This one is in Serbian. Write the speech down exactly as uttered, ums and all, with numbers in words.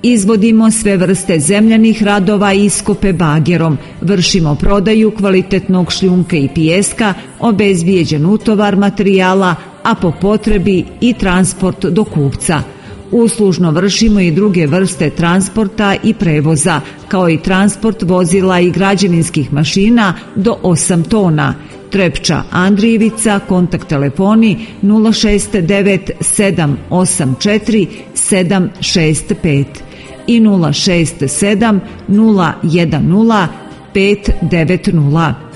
Izvodimo sve vrste zemljanih radova i iskope bagerom, vršimo prodaju kvalitetnog šljunka i pijeska, obezbijeđen utovar materijala, a po potrebi i transport do kupca. Uslužno vršimo i druge vrste transporta i prevoza, kao i transport vozila i građevinskih mašina do osam tona. Trepča Andrijevica, kontakt telefoni nula šest devet sedam osam četiri sedam šest pet i nula šest sedam nula jedan nula pet devet nula.